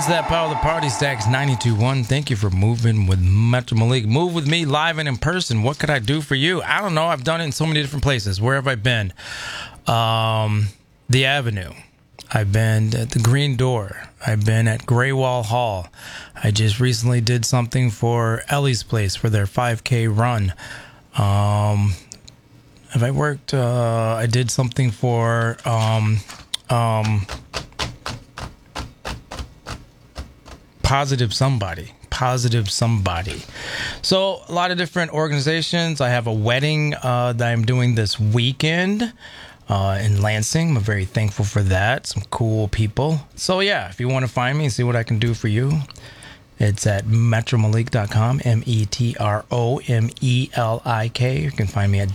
that Power of the Party, Stacks 92.1. Thank you for moving with Metro Malik. Move with me live and in person. What could I do for you? I don't know. I've done it in so many different places. Where have I been? The Avenue. I've been at the Green Door. I've been at Graywall Hall. I just recently did something for Ellie's Place for their 5K run. Have I worked? I did something for Positive Somebody. So a lot of different organizations. I have a wedding that I'm doing this weekend in Lansing. I'm very thankful for that. Some cool people. So yeah, if you want to find me and see what I can do for you, it's at metromalik.com, METROMELIK. You can find me at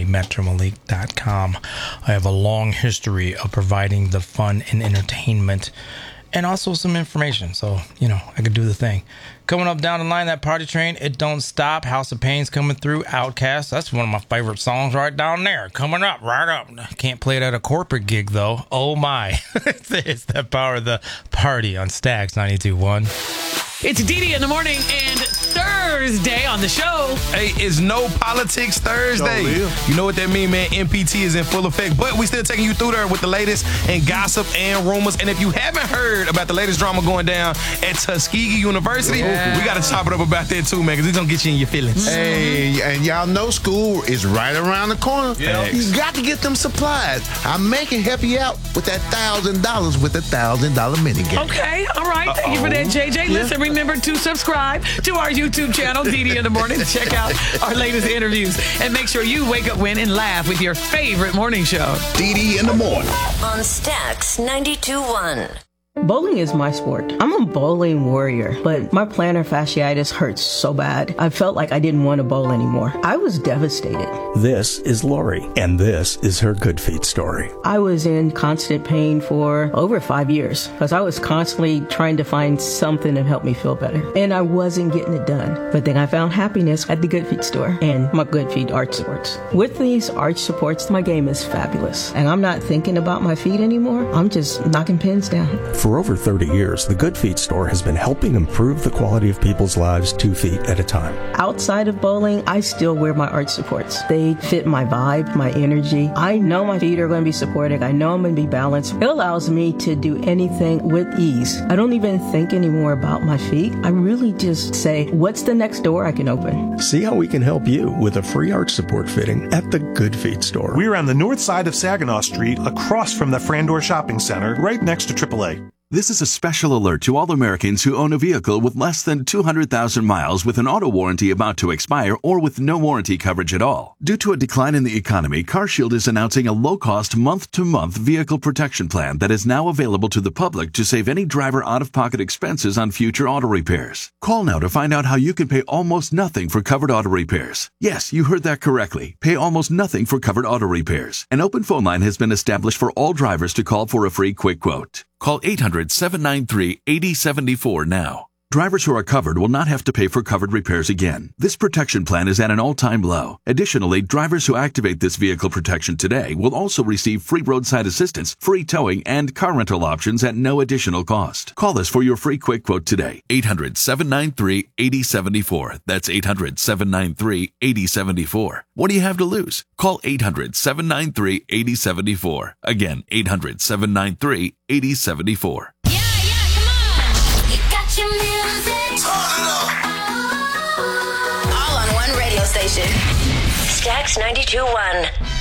djmetromalik.com. I have a long history of providing the fun and entertainment and also some information. So, you know, I could do the thing. Coming up down the line, that Party Train, It Don't Stop. House of Pain's coming through. Outkast. That's one of my favorite songs right down there. Coming up, right up. Can't play it at a corporate gig, though. Oh, my. It's that Power of the Party on Stacks 92.1. It's Dee in the morning and Thursday on the show. Hey, it's No Politics Thursday. You know what that means, man? NPT is in full effect, but we still taking you through there with the latest and gossip and rumors. And if you haven't heard about the latest drama going down at Tuskegee University, we got to chop it up about that too, man, because it's going to get you in your feelings. Hey, and y'all know school is right around the corner. Yep. You got to get them supplies. I can help you out with that $1,000 with a $1,000 minigame. Okay, all right. Thank you for that, JJ. Listen, remember to subscribe to our YouTube channel, Dee in the morning. Check out our latest interviews and make sure you wake up, win, and laugh with your favorite morning show. Dee in the morning on Stacks 92.1. Bowling is my sport. I'm a bowling warrior, but my plantar fasciitis hurts so bad. I felt like I didn't want to bowl anymore. I was devastated. This is Lori, and this is her Good Feet story. I was in constant pain for over 5 years because I was constantly trying to find something to help me feel better, and I wasn't getting it done. But then I found happiness at the Good Feet store and my Good Feet arch supports. With these arch supports, my game is fabulous, and I'm not thinking about my feet anymore. I'm just knocking pins down. For over 30 years, the Good Feet store has been helping improve the quality of people's lives 2 feet at a time. Outside of bowling, I still wear my arch supports. They fit my vibe, my energy. I know my feet are going to be supported. I know I'm going to be balanced. It allows me to do anything with ease. I don't even think anymore about my feet. I really just say, what's the next door I can open? See how we can help you with a free arch support fitting at the Good Feet store. We're on the north side of Saginaw Street, across from the Frandor Shopping Center, right next to AAA. This is a special alert to all Americans who own a vehicle with less than 200,000 miles with an auto warranty about to expire or with no warranty coverage at all. Due to a decline in the economy, CarShield is announcing a low-cost month-to-month vehicle protection plan that is now available to the public to save any driver out-of-pocket expenses on future auto repairs. Call now to find out how you can pay almost nothing for covered auto repairs. Yes, you heard that correctly. Pay almost nothing for covered auto repairs. An open phone line has been established for all drivers to call for a free quick quote. Call 800-793-8074 now. Drivers who are covered will not have to pay for covered repairs again. This protection plan is at an all-time low. Additionally, drivers who activate this vehicle protection today will also receive free roadside assistance, free towing, and car rental options at no additional cost. Call us for your free quick quote today. 800-793-8074. That's 800-793-8074. What do you have to lose? Call 800-793-8074. Again, 800-793-8074. All on one radio station. Stacks 92.1.